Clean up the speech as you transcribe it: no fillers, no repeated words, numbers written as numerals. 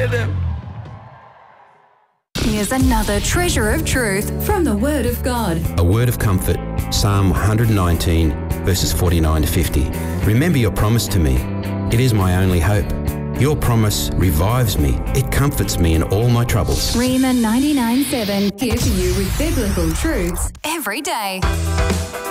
hear them. Here's another treasure of truth from the Word of God. A word of comfort, Psalm 119, verses 49 to 50. Remember your promise to me. It is my only hope. Your promise revives me. It comforts me in all my troubles. Rhema 99.7, here for you with biblical truths every day.